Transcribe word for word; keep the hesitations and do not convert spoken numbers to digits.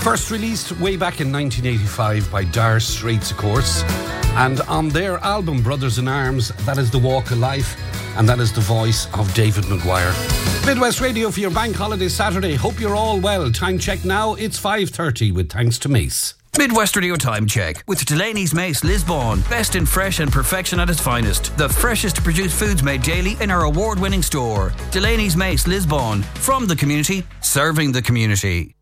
First released way back in nineteen eighty-five by Dire Straits, of course. And on their album, Brothers in Arms, that is The Walk of Life, and that is the voice of David Maguire. Midwest Radio for your bank holiday Saturday. Hope you're all well. Time check now, it's five thirty with thanks to Mace. Midwest Radio Time Check with Delaney's Mace Lisbon. Best in fresh and perfection at its finest. The freshest produced foods made daily in our award-winning store. Delaney's Mace Lisbon. From the community, serving the community.